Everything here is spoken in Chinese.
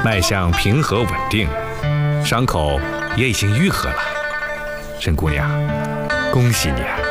脉象平和稳定，伤口也已经愈合了。沈姑娘，恭喜你啊！